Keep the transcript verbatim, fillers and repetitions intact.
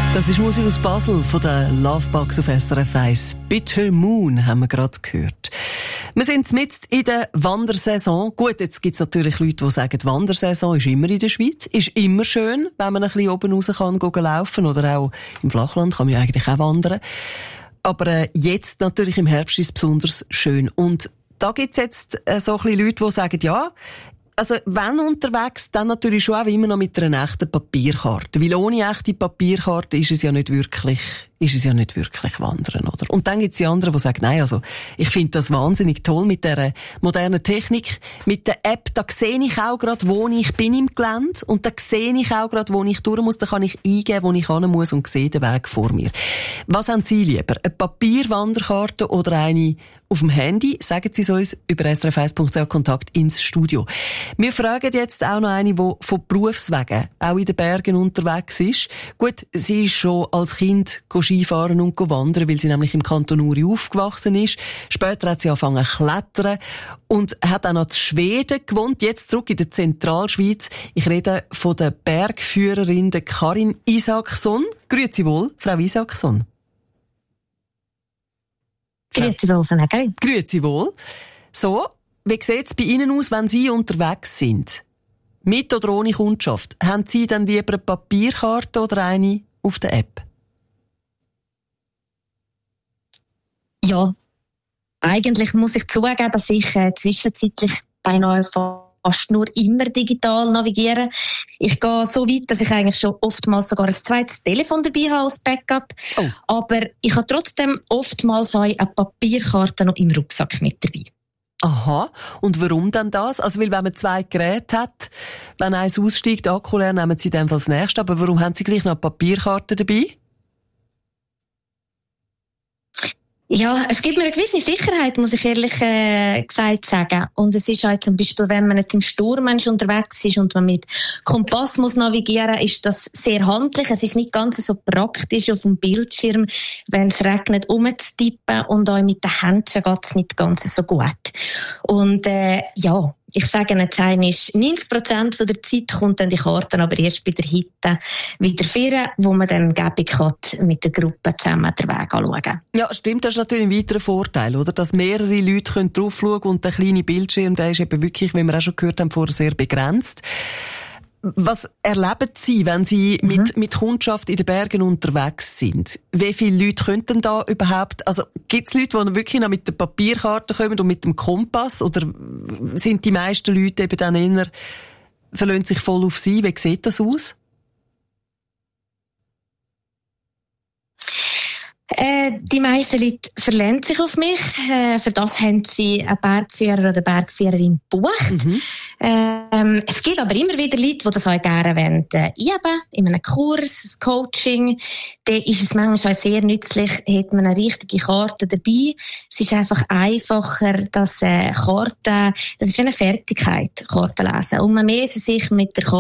Das ist Musik aus Basel von der Lovebox auf S R F eins. Bitter Moon haben wir gerade gehört. Wir sind mitten in der Wandersaison. Gut, jetzt gibt es natürlich Leute, die sagen, die Wandersaison ist immer in der Schweiz. Ist immer schön, wenn man ein bisschen oben raus kann, gehen laufen. Oder auch im Flachland kann man ja eigentlich auch wandern. Aber äh, jetzt natürlich im Herbst ist es besonders schön. Und da gibt es jetzt äh, so ein bisschen Leute, die sagen, ja, also wenn unterwegs, dann natürlich schon auch immer noch mit einer echten Papierkarte. Weil ohne echte Papierkarte ist es ja nicht wirklich, ist es ja nicht wirklich Wandern, oder? Und dann gibt es die anderen, die sagen, nein, also ich finde das wahnsinnig toll mit dieser modernen Technik. Mit der App, da sehe ich auch gerade, wo ich bin im Gelände. Und da sehe ich auch gerade, wo ich durch muss. Da kann ich eingeben, wo ich hin muss und sehe den Weg vor mir. Was haben Sie lieber? Eine Papierwanderkarte oder eine auf dem Handy? Sagen Sie es uns über S R F eins Punkt C H Kontakt ins Studio. Wir fragen jetzt auch noch eine, die von Berufswegen auch in den Bergen unterwegs ist. Gut, sie ist schon als Kind Skifahren und wandern, weil sie nämlich im Kanton Uri aufgewachsen ist. Später hat sie angefangen zu klettern und hat auch noch in Schweden gewohnt, jetzt zurück in der Zentralschweiz. Ich rede von der Bergführerin der Karin Isaksson. Grüezi wohl, Frau Isaksson. Grüezi wohl, Frau Nägeli. Grüezi wohl. So, wie sieht es bei Ihnen aus, wenn Sie unterwegs sind? Mit oder ohne Kundschaft? Haben Sie dann lieber eine Papierkarte oder eine auf der App? Ja, eigentlich muss ich zugeben, dass ich äh, zwischenzeitlich beinahe fast nur immer digital navigiere. Ich gehe so weit, dass ich eigentlich schon oftmals sogar ein zweites Telefon dabei habe als Backup. Oh. Aber ich habe trotzdem oftmals eine Papierkarte noch im Rucksack mit dabei. Aha. Und warum denn das? Also, weil wenn man zwei Geräte hat, wenn eins aussteigt, Akku leer, nehmen Sie dann als nächstes. Aber warum haben Sie gleich noch eine Papierkarte dabei? Ja, es gibt mir eine gewisse Sicherheit, muss ich ehrlich äh, gesagt sagen. Und es ist halt zum Beispiel, wenn man jetzt im Sturm unterwegs ist und man mit Kompass muss navigieren, ist das sehr handlich. Es ist nicht ganz so praktisch auf dem Bildschirm, wenn es regnet, umzutippen, und auch mit den Händchen geht es nicht ganz so gut. Und äh, ja, ich sage jetzt einmal, neunzig Prozent von der Zeit kommt dann die Karte aber erst bei der Hitte wieder führen, wo man dann gebig hat, mit der Gruppe zusammen den Weg anschauen. Ja, stimmt, das ist natürlich ein weiterer Vorteil, oder? Dass mehrere Leute drauf schauen können und der kleine Bildschirm, der ist eben wirklich, wie wir auch schon gehört haben, vorher sehr begrenzt. Was erleben Sie, wenn Sie mhm. mit, mit Kundschaft in den Bergen unterwegs sind? Wie viele Leute könnten da überhaupt, also gibt es Leute, die wirklich noch mit der Papierkarte kommen und mit dem Kompass, oder sind die meisten Leute eben dann eher, verlassen sich voll auf Sie? Wie sieht das aus? Äh, die meisten Leute verlassen sich auf mich. Äh, für das haben sie einen Bergführer oder Bergführerin gebucht. Mhm. Ähm, es gibt aber immer wieder Leute, die das auch gerne wollen, äh, üben, in einem Kurs, ein Coaching. Da ist es manchmal auch sehr nützlich, hat man eine richtige Karte dabei. Es ist einfach einfacher, dass äh, Karten, das ist eine Fertigkeit, Karten lesen. Und man mehr sich mit der Karte